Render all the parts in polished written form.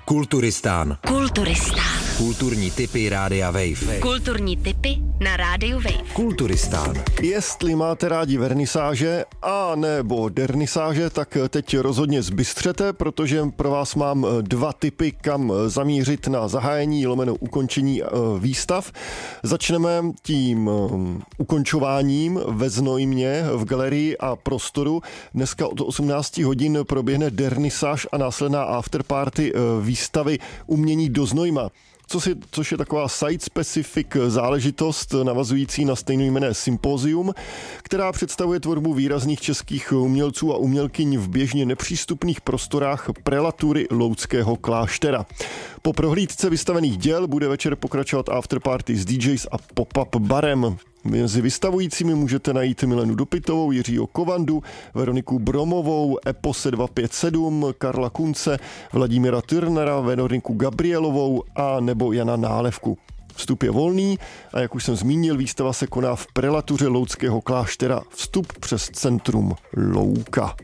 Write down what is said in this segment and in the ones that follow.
Kulturistán. Kulturní tipy Rádia Wave. Kulturní tipy na Rádiu Wave. Kulturistán. Jestli máte rádi vernisáže a nebo dernisáže, tak teď rozhodně zbystřete, protože pro vás mám 2 tipy, kam zamířit na zahájení / ukončení výstav. Začneme tím ukončováním ve Znojmě v galerii a prostoru. Dneska od 18 hodin proběhne dernisáž a následná afterparty výstavy Umění do Znojma, což je taková site-specific záležitost navazující na stejnojmenné sympózium, která představuje tvorbu výrazných českých umělců a umělkyň v běžně nepřístupných prostorách prelatury Loudského kláštera. Po prohlídce vystavených děl bude večer pokračovat afterparty s DJs a pop-up barem. Mezi vystavujícími můžete najít Milenu Dopitovou, Jiřího Kovandu, Veroniku Bromovou, Epose 257, Karla Kunce, Vladimíra Turnera, Veroniku Gabrielovou a nebo Jana Nálevku. Vstup je volný a jak už jsem zmínil, výstava se koná v prelatuře Loudského kláštera. Vstup přes centrum Louka.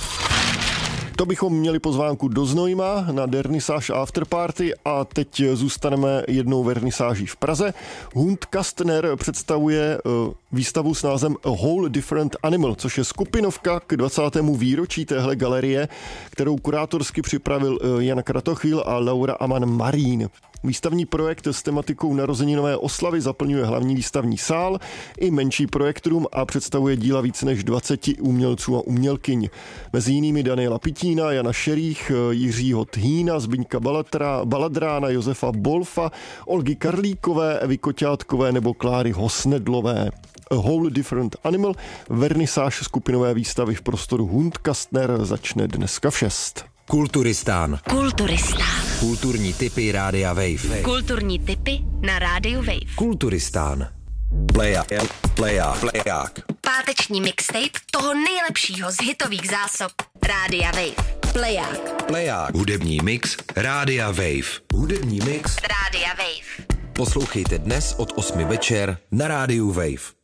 To bychom měli pozvánku do Znojma na dernisáž afterparty a teď zůstaneme jednou vernisáží v Praze. Hund Kastner představuje výstavu s názvem A Whole Different Animal, což je skupinovka k 20. výročí téhle galerie, kterou kurátorsky připravil Jan Kratochvíl a Laura Aman Marín. Výstavní projekt s tematikou narozeninové oslavy zaplňuje hlavní výstavní sál i menší projektrum a představuje díla více než 20 umělců a umělkyň. Mezi jinými Daniela Pitína, Jana Šerých, Jiřího Thýna, Zbyňka Baladrána, Josefa Bolfa, Olgy Karlíkové, Evy Koťátkové nebo Kláry Hosnedlové. A Whole Different Animal, vernisáž skupinové výstavy v prostoru Hund Kastner začne dneska v 6. Kulturistán. Kulturní tipy Rádia Wave. Kulturní tipy na Rádiu Wave. Kulturistán. Pleják. Páteční mixtape toho nejlepšího z hitových zásob Rádia Wave. Pleják. Hudební mix Rádia Wave. Rádia Wave. Poslouchejte dnes od 8 večer na Rádiu Wave.